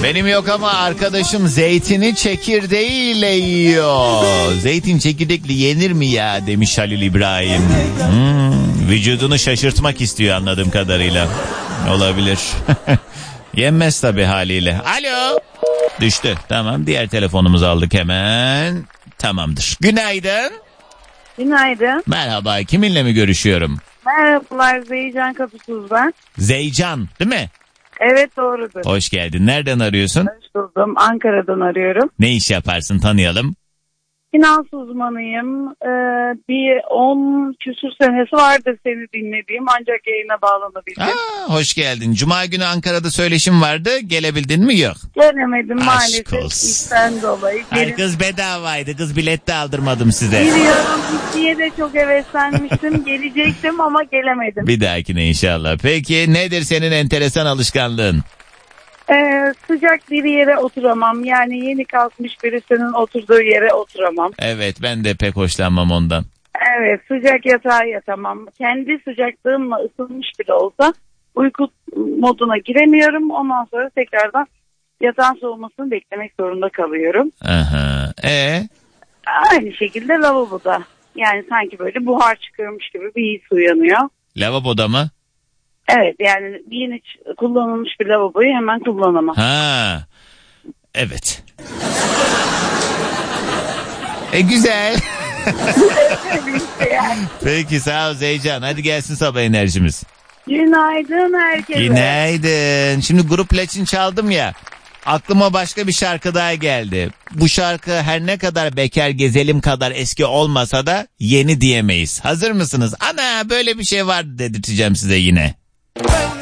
Benim yok ama arkadaşım zeytini çekirdeğiyle yiyor. Zeytin çekirdekli yenir mi ya demiş Halil İbrahim. Vücudunu şaşırtmak istiyor anladığım kadarıyla. Olabilir. Yenmez tabii haliyle. Alo. Düştü. Tamam, diğer telefonumuzu aldık hemen. Tamamdır. Günaydın. Günaydın. Merhaba, kiminle mi görüşüyorum? Merhabalar, Zeycan Kapısız ben. Zeycan değil mi? Evet, doğrudur. Hoş geldin. Nereden arıyorsun? Hoş buldum. Ankara'dan arıyorum. Ne iş yaparsın, tanıyalım. Finans uzmanıyım. Bir 10 küsur senesi vardır seni dinlediğim, ancak yayına bağlanabildim. Hoş geldin. Cuma günü Ankara'da söyleşim vardı. Gelebildin mi? Yok. Gelemedim Aşk maalesef. olsun. İşten dolayı. Ay, kız bedavaydı. Kız bilet de aldırmadım size. Biliyorum. İkiye de çok heveslenmiştim. Gelecektim ama gelemedim. Bir dahakine inşallah. Peki nedir senin enteresan alışkanlığın? Sıcak bir yere oturamam. Yani yeni kalkmış birisinin oturduğu yere oturamam. Evet, ben de pek hoşlanmam ondan. Evet, sıcak yatağa yatamam. Kendi sıcaklığımla ısınmış bile olsa uyku moduna giremiyorum. Ondan sonra tekrardan yatağın soğumasını beklemek zorunda kalıyorum. Aha. Aynı şekilde lavaboda. Yani sanki böyle buhar çıkıyormuş gibi bir his uyanıyor. Lavaboda mı? Evet, yani yeni kullanılmış bir lavaboyu hemen kullanamam. Ha. Evet. Güzel. Peki, sağ ol Zeycan. Hadi gelsin sabah enerjimiz. Günaydın herkese. Günaydın. Şimdi Grup Laçin çaldım ya. Aklıma başka bir şarkı daha geldi. Bu şarkı her ne kadar Bekar Gezelim kadar eski olmasa da yeni diyemeyiz. Hazır mısınız? Ana, böyle bir şey vardı dedirteceğim size yine.